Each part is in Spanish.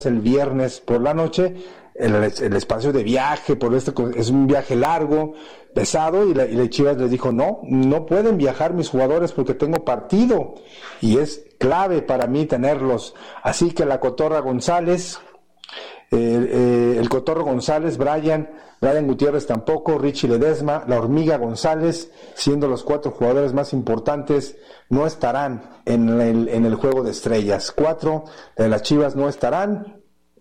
el viernes por la noche. El espacio de viaje por es un viaje largo, pesado, y la Chivas les dijo no pueden viajar mis jugadores porque tengo partido y es clave para mí tenerlos. Así que la Cotorra González, el Cotorro González, Brian Gutiérrez tampoco, Richie Ledesma, la Hormiga González, siendo los 4 jugadores más importantes, no estarán en el juego de estrellas. 4 de las Chivas no estarán.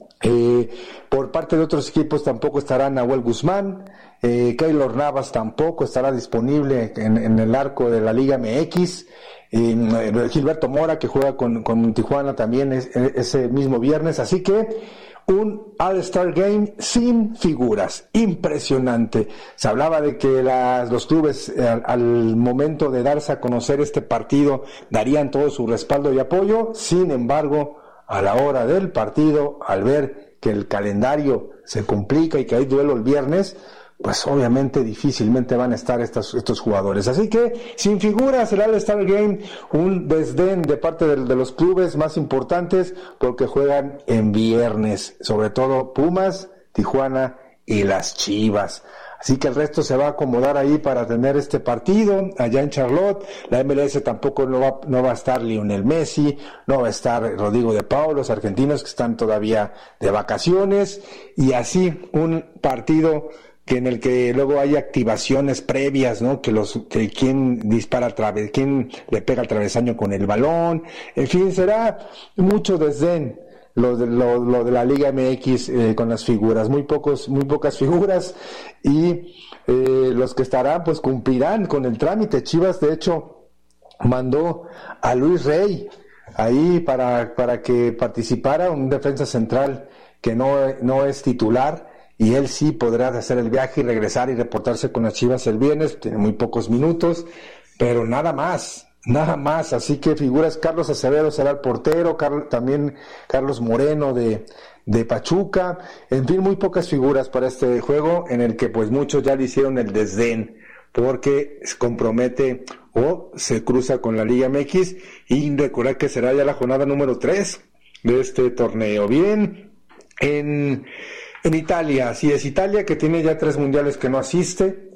Por parte de otros equipos tampoco estará Nahuel Guzmán, Keylor Navas tampoco estará disponible en el arco de la Liga MX, Gilberto Mora, que juega con Tijuana también ese mismo viernes. Así que un All-Star Game sin figuras, impresionante. Se hablaba de que los clubes al momento de darse a conocer este partido darían todo su respaldo y apoyo. Sin embargo, a la hora del partido, al ver que el calendario se complica y que hay duelo el viernes, pues obviamente difícilmente van a estar estos jugadores. Así que sin figuras el All-Star Game, un desdén de parte de los clubes más importantes porque juegan en viernes, sobre todo Pumas, Tijuana y las Chivas. Así que el resto se va a acomodar ahí para tener este partido allá en Charlotte. La MLS tampoco no va a estar Lionel Messi, no va a estar Rodrigo de Paul, los argentinos que están todavía de vacaciones, y así un partido en el que luego hay activaciones previas, ¿no? Que quién dispara quién le pega al travesaño con el balón, en fin, será mucho desdén lo de la Liga MX con las figuras, muy pocas figuras, y los que estarán pues cumplirán con el trámite. Chivas de hecho mandó a Luis Rey ahí para que participara, un defensa central que no es titular, y él sí podrá hacer el viaje y regresar y reportarse con las Chivas el viernes. Tiene muy pocos minutos, pero nada más, así que figuras. Carlos Acevedo será el portero, también Carlos Moreno de Pachuca, en fin, muy pocas figuras para este juego en el que pues muchos ya le hicieron el desdén porque se compromete o se cruza con la Liga MX, y recordar que será ya la jornada número 3 de este torneo. Bien, en Italia, así es, Italia que tiene ya 3 mundiales que no asiste.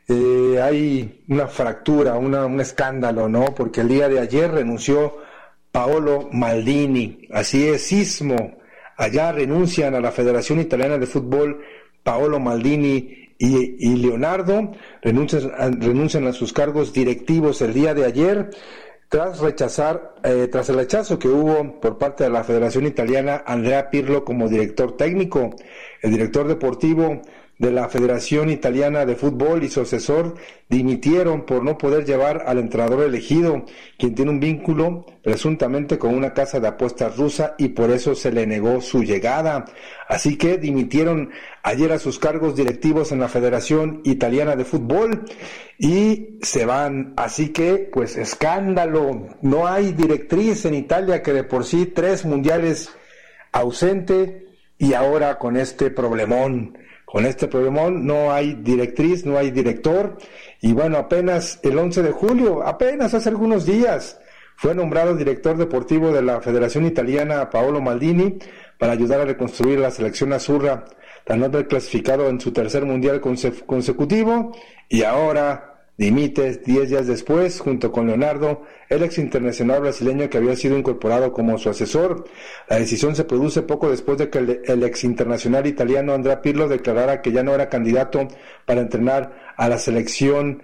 Hay una fractura, un escándalo, ¿no? Porque el día de ayer renunció Paolo Maldini, así es, sismo. Allá renuncian a la Federación Italiana de Fútbol Paolo Maldini y Leonardo, renuncian a sus cargos directivos el día de ayer, tras el rechazo que hubo por parte de la Federación Italiana Andrea Pirlo como director técnico. El director deportivo de la Federación Italiana de Fútbol y su asesor dimitieron por no poder llevar al entrenador elegido, quien tiene un vínculo presuntamente con una casa de apuestas rusa, y por eso se le negó su llegada. Así que dimitieron ayer a sus cargos directivos en la Federación Italiana de Fútbol y se van. Así que, pues, escándalo. No hay directriz en Italia, que de por sí 3 mundiales ausente, y ahora con este problemón. Con este problemón no hay directriz, no hay director, y bueno, apenas el 11 de julio, apenas hace algunos días, fue nombrado director deportivo de la Federación Italiana Paolo Maldini para ayudar a reconstruir la selección azzurra, tras no haber clasificado en su 3er mundial consecutivo, y ahora dimite 10 días después, junto con Leonardo, el ex internacional brasileño que había sido incorporado como su asesor. La decisión se produce poco después de que el ex internacional italiano Andrea Pirlo declarara que ya no era candidato para entrenar a la selección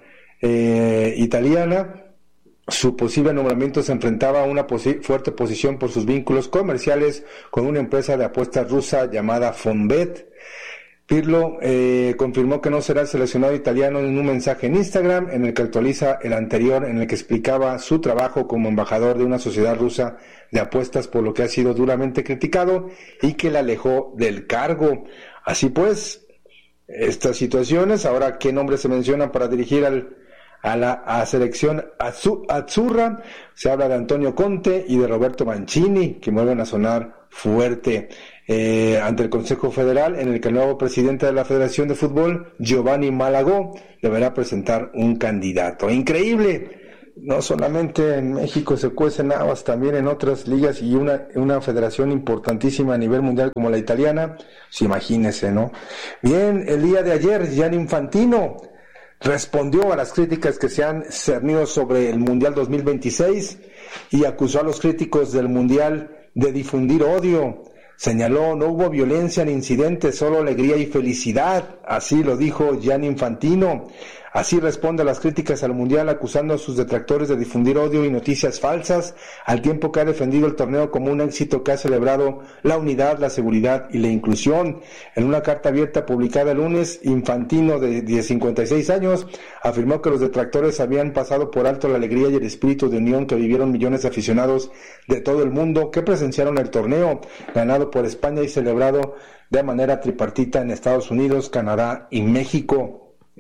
italiana. Su posible nombramiento se enfrentaba a una fuerte oposición por sus vínculos comerciales con una empresa de apuestas rusa llamada Fonbet. Pirlo confirmó que no será el seleccionado italiano en un mensaje en Instagram, en el que actualiza el anterior, en el que explicaba su trabajo como embajador de una sociedad rusa de apuestas, por lo que ha sido duramente criticado y que le alejó del cargo. Así pues, estas situaciones. Ahora, ¿qué nombres se mencionan para dirigir a la selección azzurra? Se habla de Antonio Conte y de Roberto Mancini, que vuelven a sonar fuerte ante el Consejo Federal, en el que el nuevo presidente de la Federación de Fútbol, Giovanni Malagò, deberá presentar un candidato. Increíble, no solamente en México se cuecen habas, también en otras ligas y una federación importantísima a nivel mundial como la italiana, pues imagínese, ¿no? Bien, el día de ayer, Gianni Infantino respondió a las críticas que se han cernido sobre el Mundial 2026 y acusó a los críticos del Mundial de difundir odio. Señaló, no hubo violencia ni incidentes, solo alegría y felicidad. Así lo dijo Gianni Infantino. Así responde a las críticas al Mundial, acusando a sus detractores de difundir odio y noticias falsas, al tiempo que ha defendido el torneo como un éxito que ha celebrado la unidad, la seguridad y la inclusión. En una carta abierta publicada el lunes, Infantino, de 56 años, afirmó que los detractores habían pasado por alto la alegría y el espíritu de unión que vivieron millones de aficionados de todo el mundo que presenciaron el torneo, ganado por España y celebrado de manera tripartita en Estados Unidos, Canadá y México.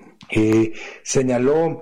Señaló,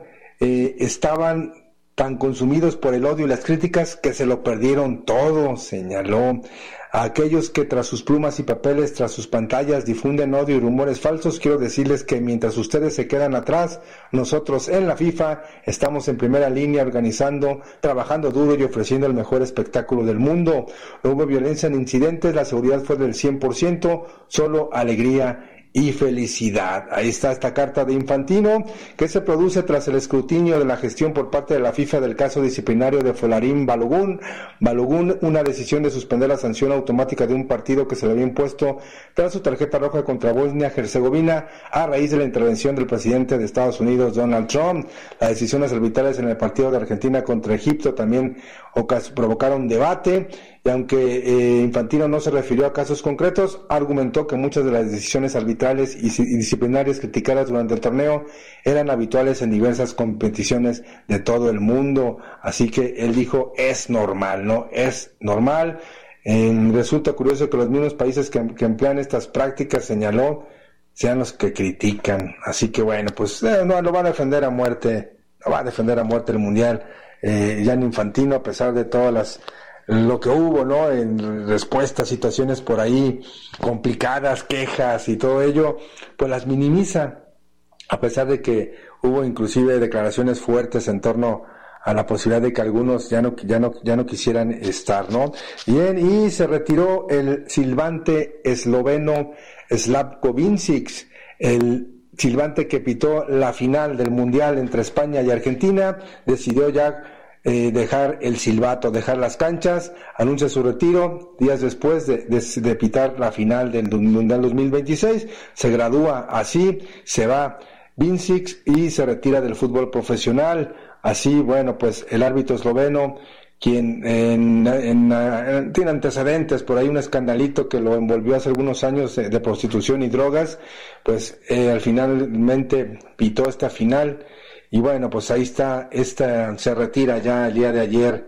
estaban tan consumidos por el odio y las críticas que se lo perdieron todo. Señaló, a aquellos que tras sus plumas y papeles, tras sus pantallas difunden odio y rumores falsos, quiero decirles que mientras ustedes se quedan atrás, nosotros en la FIFA estamos en primera línea organizando, trabajando duro y ofreciendo el mejor espectáculo del mundo. No hubo violencia ni incidentes, la seguridad fue del 100%, solo alegría y felicidad. Ahí está esta carta de Infantino, que se produce tras el escrutinio de la gestión por parte de la FIFA del caso disciplinario de Folarin Balogun, una decisión de suspender la sanción automática de un partido que se le había impuesto tras su tarjeta roja contra Bosnia-Herzegovina a raíz de la intervención del presidente de Estados Unidos, Donald Trump. Las decisiones arbitrales en el partido de Argentina contra Egipto también provocaron debate, y aunque Infantino no se refirió a casos concretos, argumentó que muchas de las decisiones arbitrales y disciplinarias criticadas durante el torneo eran habituales en diversas competiciones de todo el mundo. Así que él dijo, es normal, ¿no? Es normal. Resulta curioso que los mismos países que emplean estas prácticas, señaló, sean los que critican. Así que bueno, pues no lo va a defender a muerte, el Mundial. Gianni Infantino, a pesar de todas lo que hubo, ¿no? En respuesta a situaciones por ahí complicadas, quejas y todo ello, pues las minimiza, a pesar de que hubo inclusive declaraciones fuertes en torno a la posibilidad de que algunos ya no quisieran estar, ¿no? Bien, y se retiró el silbante esloveno Slavko Vincic, el silbante que pitó la final del Mundial entre España y Argentina, decidió ya dejar el silbato, dejar las canchas, anuncia su retiro días después de pitar la final del Mundial 2026, se gradúa así, se va Vincic y se retira del fútbol profesional. Así, bueno, pues el árbitro esloveno, quien tiene antecedentes, por ahí un escandalito que lo envolvió hace algunos años de prostitución y drogas, pues al finalmente pitó esta final. Y bueno, pues ahí está, se retira ya el día de ayer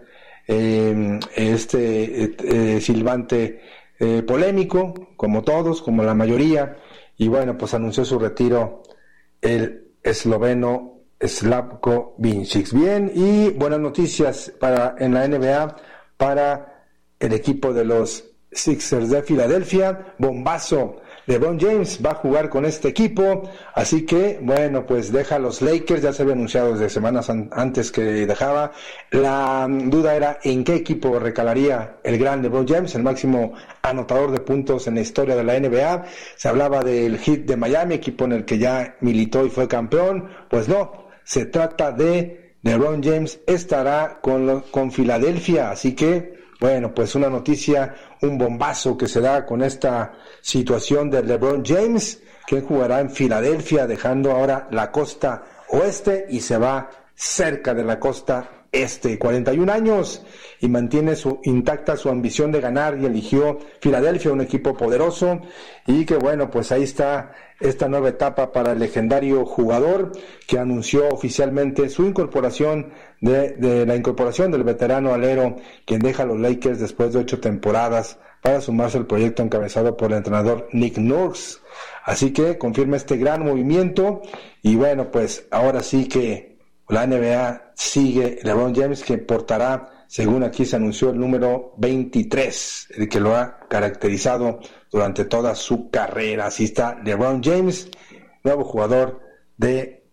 silbante polémico, como todos, como la mayoría, y bueno, pues anunció su retiro el esloveno Slavko Vincic. Bien, y buenas noticias en la NBA para el equipo de los Sixers de Filadelfia. Bombazo, LeBron James va a jugar con este equipo, así que, bueno, pues deja a los Lakers, ya se había anunciado desde semanas antes que dejaba. La duda era en qué equipo recalaría el gran LeBron James, el máximo anotador de puntos en la historia de la NBA. Se hablaba del Heat de Miami, equipo en el que ya militó y fue campeón. Pues no, se trata de LeBron James, estará con Filadelfia, así que, bueno, pues una noticia, un bombazo que se da con esta situación de LeBron James, que jugará en Filadelfia, dejando ahora la costa oeste y se va cerca de la costa este. 41 años y mantiene intacta su ambición de ganar, y eligió Filadelfia, un equipo poderoso, y que bueno, pues ahí está esta nueva etapa para el legendario jugador, que anunció oficialmente su incorporación de la incorporación del veterano alero, quien deja a los Lakers después de 8 temporadas para sumarse al proyecto encabezado por el entrenador Nick Nurse. Así que confirma este gran movimiento, y bueno, pues ahora sí que la NBA sigue LeBron James, que portará, según aquí se anunció, el número 23, el que lo ha caracterizado durante toda su carrera. Así está LeBron James, nuevo jugador de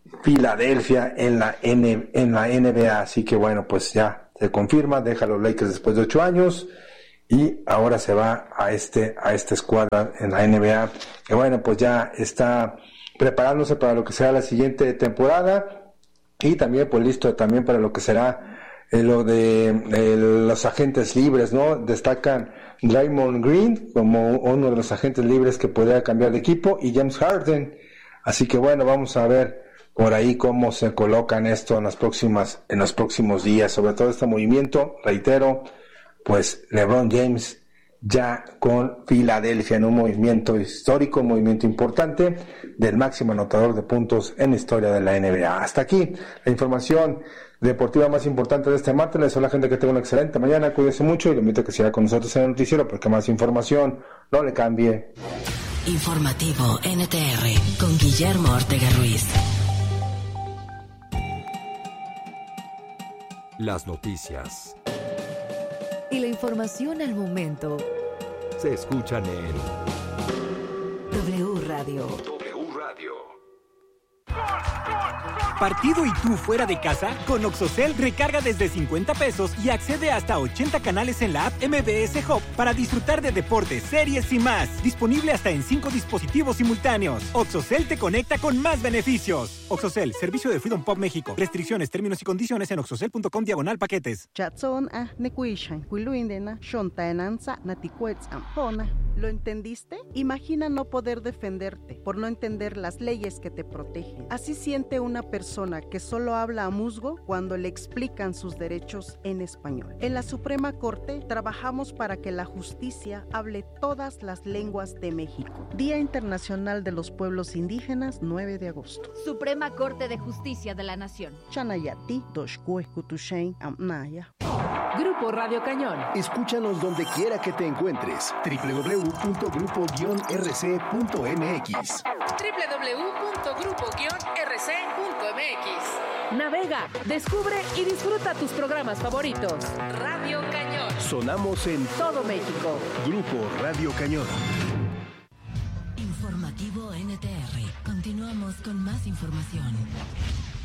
Filadelfia en la NBA. Así que bueno, pues ya se confirma, deja a los Lakers después de 8 años y ahora se va a esta escuadra en la NBA, que bueno, pues ya está preparándose para lo que será la siguiente temporada y también pues listo también para lo que será lo de los agentes libres, ¿no? Destacan Draymond Green como uno de los agentes libres que podría cambiar de equipo y James Harden. Así que bueno, vamos a ver por ahí cómo se colocan esto en los próximos días, sobre todo este movimiento, reitero, pues LeBron James ya con Filadelfia en un movimiento histórico, un movimiento importante del máximo anotador de puntos en la historia de la NBA. Hasta aquí la información deportiva más importante de este martes. Les deseo a la gente que tenga una excelente mañana, cuídese mucho y le invito a que siga con nosotros en el noticiero porque más información no le cambie. Informativo NTR con Guillermo Ortega Ruiz. Las noticias y la información al momento se escuchan en W Radio. ¿Partido y tú fuera de casa? Con Oxocel recarga desde 50 pesos y accede hasta 80 canales en la app MBS Hub para disfrutar de deportes, series y más. Disponible hasta en 5 dispositivos simultáneos. Oxocel te conecta con más beneficios. Oxocel, servicio de Freedom Pop México. Restricciones, términos y condiciones en oxocel.com/paquetes. ¿Lo entendiste? Imagina no poder defenderte por no entender las leyes que te protegen. Así siente una persona que solo habla a musgo cuando le explican sus derechos en español. En la Suprema Corte trabajamos para que la justicia hable todas las lenguas de México. Día Internacional de los Pueblos Indígenas, 9 de agosto. Suprema Corte de Justicia de la Nación. Chanayati, Doshkueskutushain, Amnaya. Grupo Radio Cañón. Escúchanos donde quiera que te encuentres. www.grupo-rc.mx. www.grupo-rc.mx. Navega, descubre y disfruta tus programas favoritos. Radio Cañón. Sonamos en todo México. Grupo Radio Cañón. Informativo NTR. Continuamos con más información.